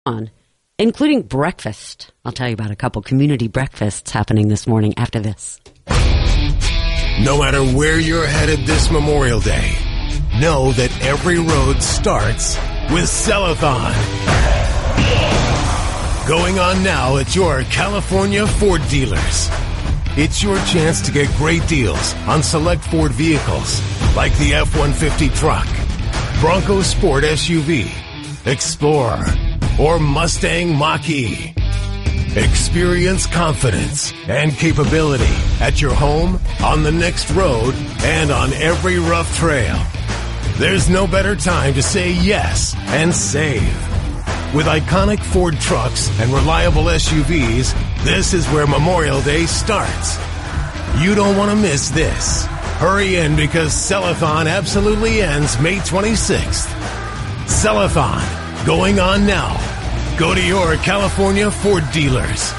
on, including breakfast. I'll tell you about a couple community breakfasts happening this morning after this. No matter where you're headed this Memorial Day, know that every road starts with Sellathon. Going on now at your California Ford dealers. It's your chance to get great deals on select Ford vehicles like the F-150 truck, Bronco Sport SUV, Explorer, or Mustang Mach-E. Experience confidence and capability at your home, on the next road, and on every rough trail. There's no better time to say yes and save. With iconic Ford trucks and reliable SUVs, this is where Memorial Day starts. You don't want to miss this. Hurry in because Sellathon absolutely ends May 26th. Sellathon, going on now. Go to your California Ford dealers.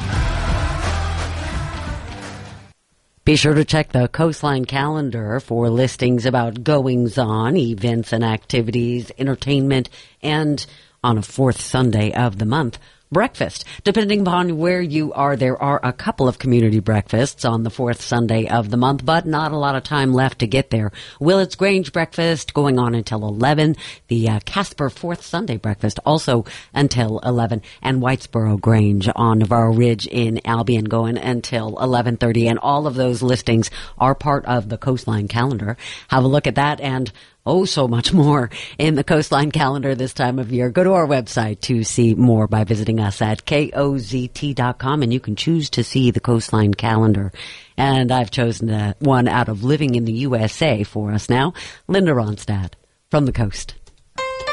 Be sure to check the Coastline calendar for listings about goings-on, events and activities, entertainment, and on a fourth Sunday of the month, breakfast. Depending upon where you are, there are a couple of community breakfasts on the fourth Sunday of the month, but not a lot of time left to get there. Willits Grange breakfast going on until 11. The Casper fourth Sunday breakfast also until 11. And Whitesboro Grange on Navarro Ridge in Albion going until 11:30. And all of those listings are part of the Coastline calendar. Have a look at that and so much more in the Coastline calendar this time of year. Go to our website to see more by visiting us at KOZT.com, and you can choose to see the Coastline calendar. And I've chosen one out of Living in the USA for us now, Linda Ronstadt from the Coast.